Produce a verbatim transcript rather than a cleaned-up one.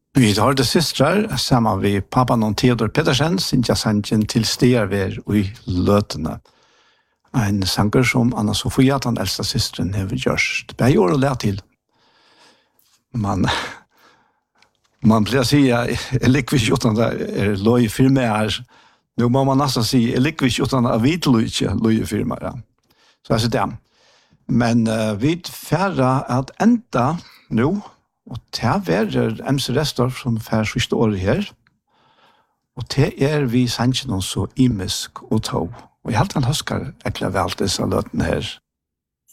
Vi har det systrar, sammen med pappan og Theodor Pedersen, Sintja Sanchen til Stearver i Løtene. En sanger som Anna Sofia, den eldste systeren, har gjort. Det er jo å lære til. Man, man blir å si, jeg liker ikke utan det er løy firma her. Nå må man nesten si, jeg liker ikke utan det er hvite løy firma. Ja. Så jeg sier det. Men uh, vi færre at enda nå, og det er M C Restorff som fær siste året her, og det er vi sannsynlig så imisk og tog. Og jeg helt han husker ekkert vel disse løtene her.